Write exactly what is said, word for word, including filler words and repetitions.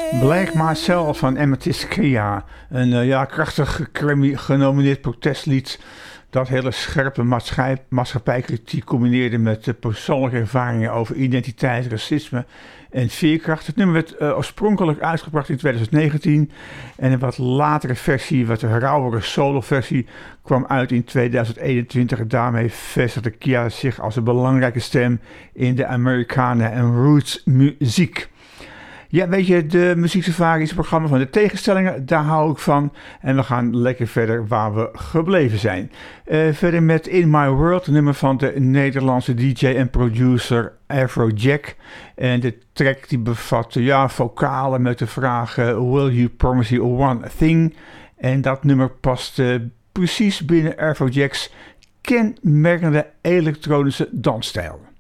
Blake Marcel van Amethyst Kia. Een uh, ja, krachtig Grammy genomineerd protestlied dat hele scherpe maatschappij, maatschappijkritiek combineerde met uh, persoonlijke ervaringen over identiteit, racisme en veerkracht. Het nummer werd uh, oorspronkelijk uitgebracht in twintig negentien en een wat latere versie, wat rauwere solo-versie, kwam uit in tweeduizend eenentwintig. Daarmee vestigde Kia zich als een belangrijke stem in de Americana en roots muziek. Ja, weet je, de muzieksafari is het programma van de tegenstellingen, daar hou ik van. En we gaan lekker verder waar we gebleven zijn. Uh, verder met In My World, een nummer van de Nederlandse D J en producer Afrojack. En de track die bevat ja, vocalen met de vraag uh, Will you promise you one thing? En dat nummer past uh, precies binnen Afrojack's kenmerkende elektronische dansstijl.